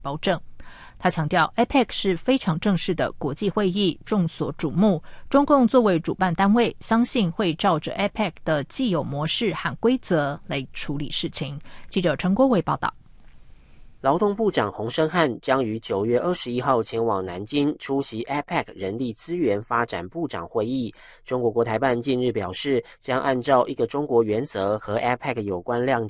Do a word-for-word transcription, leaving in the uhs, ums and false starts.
保证。他强调 A P E C 是非常正式的国际会议，众所瞩目。中共作为主办单位，相信会照着 A P E C 的既有模式和规则来处理事情。记者陈国伟报道。 劳动部长洪胜汉将于九月二十一号前往南京出席 A P E C 人力资源发展部长会议。中国国台办近日表示，将按照一个中国原则和 A P E C 有关亮